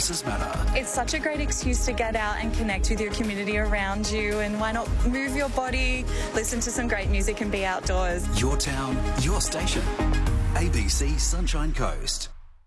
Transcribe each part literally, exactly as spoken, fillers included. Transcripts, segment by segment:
Services Matter. It's such a great excuse to get out and connect with your community around you, and why not move your body, listen to some great music and be outdoors. Your town, your station. A B C Sunshine Coast.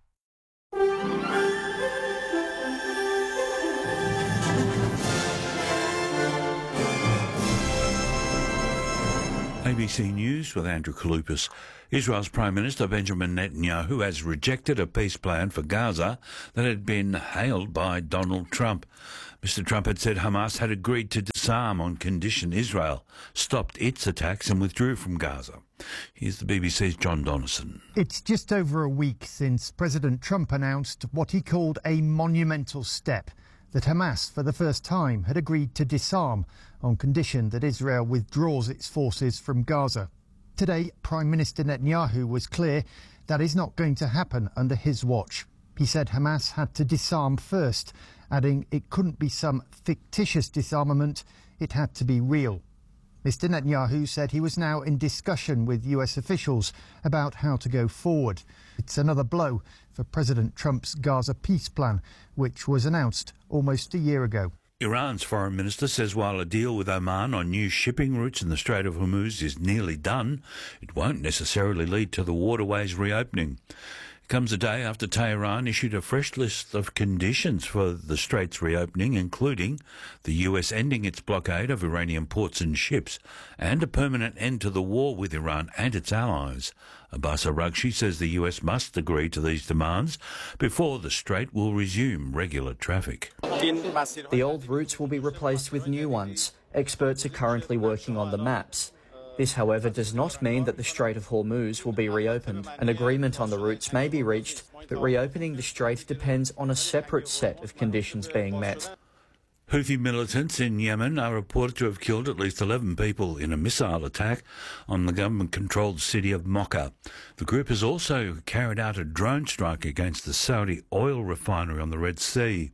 A B C News with Andrew Kaloupas. Israel's Prime Minister Benjamin Netanyahu has rejected a peace plan for Gaza that had been hailed by Donald Trump. Mister Trump had said Hamas had agreed to disarm on condition Israel stopped its attacks and withdrew from Gaza. Here's the B B C's John Donnison. It's just over a week since President Trump announced what he called a monumental step, that Hamas, for the first time, had agreed to disarm on condition that Israel withdraws its forces from Gaza. Today, Prime Minister Netanyahu was clear that is not going to happen under his watch. He said Hamas had to disarm first, adding it couldn't be some fictitious disarmament, it had to be real. Mister Netanyahu said he was now in discussion with U S officials about how to go forward. It's another blow for President Trump's Gaza peace plan, which was announced almost a year ago. Iran's foreign minister says while a deal with Oman on new shipping routes in the Strait of Hormuz is nearly done, it won't necessarily lead to the waterways reopening. It comes a day after Tehran issued a fresh list of conditions for the Strait's reopening, including the U S ending its blockade of Iranian ports and ships and a permanent end to the war with Iran and its allies. Abbas Araghchi says the U S must agree to these demands before the Strait will resume regular traffic. The old routes will be replaced with new ones. Experts are currently working on the maps. This, however, does not mean that the Strait of Hormuz will be reopened. An agreement on the routes may be reached, but reopening the strait depends on a separate set of conditions being met. Houthi militants in Yemen are reported to have killed at least eleven people in a missile attack on the government-controlled city of Mocha. The group has also carried out a drone strike against the Saudi oil refinery on the Red Sea.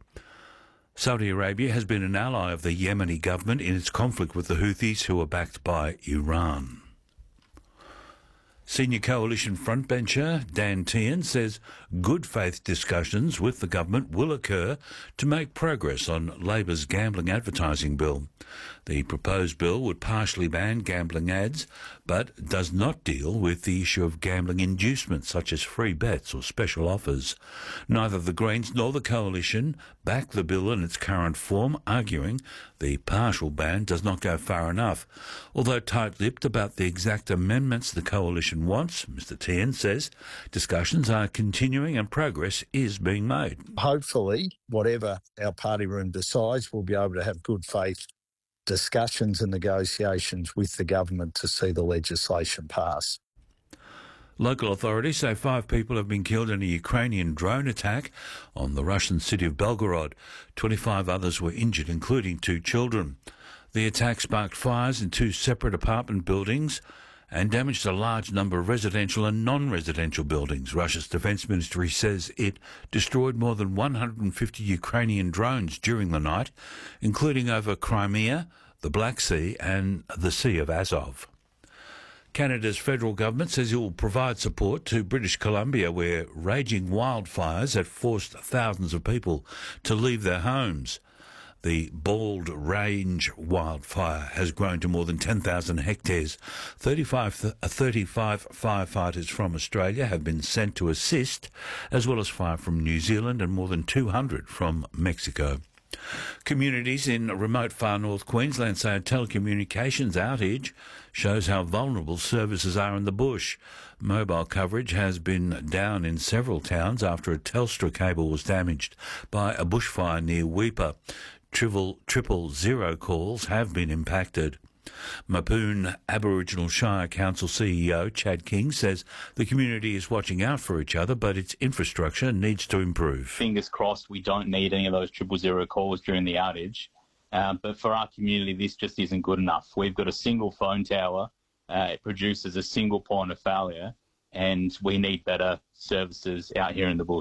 Saudi Arabia has been an ally of the Yemeni government in its conflict with the Houthis, who are backed by Iran. Senior coalition frontbencher Dan Tehan says good faith discussions with the government will occur to make progress on Labor's gambling advertising bill. The proposed bill would partially ban gambling ads, but does not deal with the issue of gambling inducements such as free bets or special offers. Neither the Greens nor the coalition back the bill in its current form, arguing the partial ban does not go far enough. Although tight-lipped about the exact amendments the coalition wants, Mister Tehan says discussions are continuing and progress is being made. Hopefully, whatever our party room decides, we'll be able to have good faith discussions and negotiations with the government to see the legislation pass. Local authorities say five people have been killed in a Ukrainian drone attack on the Russian city of Belgorod. twenty-five others were injured, including two children. The attack sparked fires in two separate apartment buildings and damaged a large number of residential and non-residential buildings. Russia's defence ministry says it destroyed more than one hundred fifty Ukrainian drones during the night, including over Crimea, the Black Sea and the Sea of Azov. Canada's federal government says it will provide support to British Columbia, where raging wildfires have forced thousands of people to leave their homes. The Bald Range wildfire has grown to more than ten thousand hectares. thirty-five, thirty-five firefighters from Australia have been sent to assist, as well as five from New Zealand and more than two hundred from Mexico. Communities in remote far north Queensland say a telecommunications outage shows how vulnerable services are in the bush. Mobile coverage has been down in several towns after a Telstra cable was damaged by a bushfire near Weipa. Triple, triple zero calls have been impacted. Mapoon Aboriginal Shire Council C E O Chad King says the community is watching out for each other, but its infrastructure needs to improve. Fingers crossed we don't need any of those triple zero calls during the outage. Uh, but for our community, this just isn't good enough. We've got a single phone tower. Uh, it produces a single point of failure, and we need better services out here in the bush.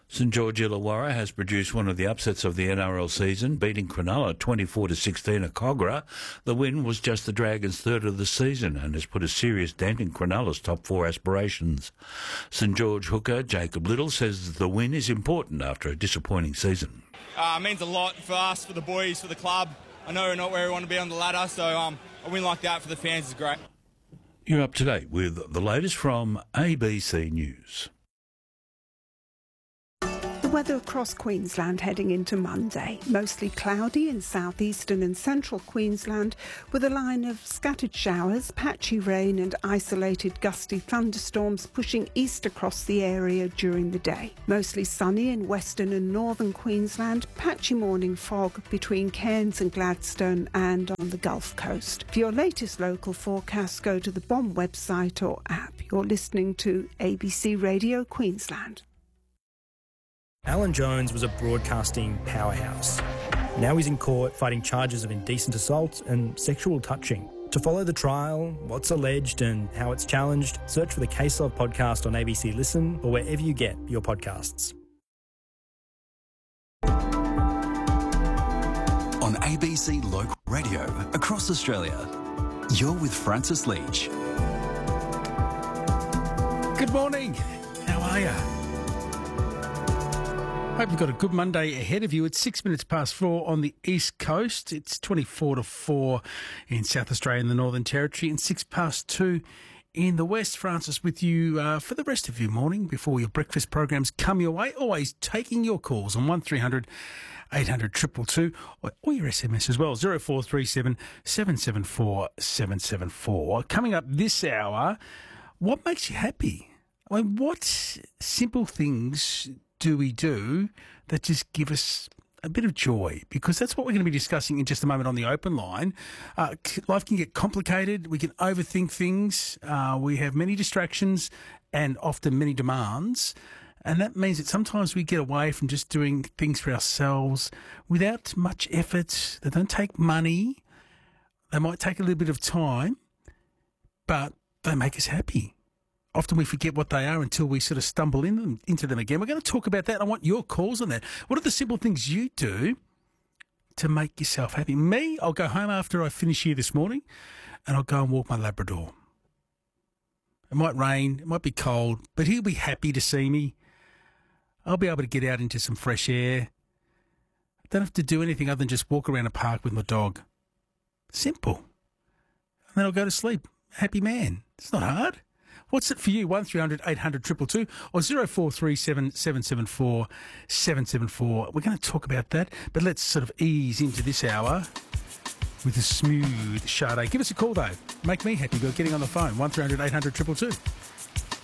St George Illawarra has produced one of the upsets of the N R L season, beating Cronulla twenty-four to sixteen at Cogra. The win was just the Dragons' third of the season and has put a serious dent in Cronulla's top four aspirations. St George hooker Jacob Little says the win is important after a disappointing season. Uh, it means a lot for us, for the boys, for the club. I know we're not where we want to be on the ladder, so um, a win like that for the fans is great. You're up to date with the latest from A B C News. The weather across Queensland heading into Monday. Mostly cloudy in southeastern and central Queensland with a line of scattered showers, patchy rain and isolated gusty thunderstorms pushing east across the area during the day. Mostly sunny in western and northern Queensland, patchy morning fog between Cairns and Gladstone and on the Gulf Coast. For your latest local forecast, go to the B O M website or app. You're listening to A B C Radio Queensland. Alan Jones was a broadcasting powerhouse. Now he's in court fighting charges of indecent assault and sexual touching. To follow the trial, what's alleged and how it's challenged, search for the Case Of podcast on A B C Listen or wherever you get your podcasts. On A B C Local Radio across Australia, you're with Francis Leach. Good morning. How are you? Hope you've got a good Monday ahead of you. It's six minutes past four on the East Coast. It's twenty-four to four in South Australia and the Northern Territory, and six past two in the West. Francis with you uh, for the rest of your morning before your breakfast programs come your way. Always taking your calls on one three hundred eight hundred two two two or, or your S M S as well, zero four three seven seven seven four seven seven four. Coming up this hour, what makes you happy? I mean, what simple things do we do that just give us a bit of joy? Because that's what we're going to be discussing in just a moment on the open line. Uh, life can get complicated. We can overthink things. Uh, we have many distractions and often many demands. And that means that sometimes we get away from just doing things for ourselves without much effort. They don't take money. They might take a little bit of time, but they make us happy. Often we forget what they are until we sort of stumble in them, into them again. We're going to talk about that. I want your calls on that. What are the simple things you do to make yourself happy? Me, I'll go home after I finish here this morning and I'll go and walk my Labrador. It might rain, it might be cold, but he'll be happy to see me. I'll be able to get out into some fresh air. I don't have to do anything other than just walk around a park with my dog. Simple. And then I'll go to sleep. Happy man. It's not hard. What's it for you? one three hundred eight hundred two two two or zero four three seven seven seven four seven seven four. We're going to talk about that, but let's sort of ease into this hour with a smooth Sade. Give us a call, though. Make me happy by getting on the phone. one three hundred eight hundred two two two.